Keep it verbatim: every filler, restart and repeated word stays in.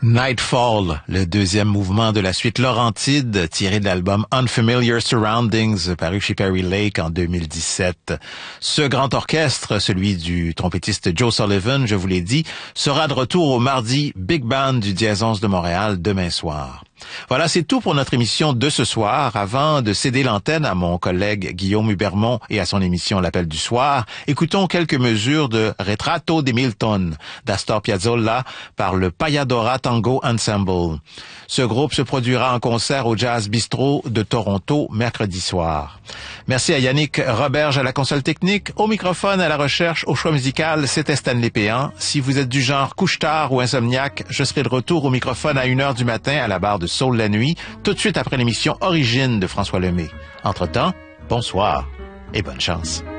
Nightfall, le deuxième mouvement de la suite Laurentide, tiré de l'album Unfamiliar Surroundings, paru chez Perry Lake en deux mille dix-sept. Ce grand orchestre, celui du trompettiste Joe Sullivan, je vous l'ai dit, sera de retour au mardi Big Band du Diésance de Montréal demain soir. Voilà, c'est tout pour notre émission de ce soir. Avant de céder l'antenne à mon collègue Guillaume Hubermont et à son émission L'Appel du soir, écoutons quelques mesures de Retrato di Milton d'Astor Piazzolla par le Payadora Tango Ensemble. Ce groupe se produira en concert au Jazz Bistro de Toronto mercredi soir. Merci à Yannick Roberge à la console technique, au microphone, à la recherche, au choix musical, c'était Stanley Péan. Si vous êtes du genre couche-tard ou insomniaque, je serai de retour au microphone à une heure du matin à la barre de Soul la nuit, tout de suite après l'émission Origine de François Lemay. Entre-temps, bonsoir et bonne chance.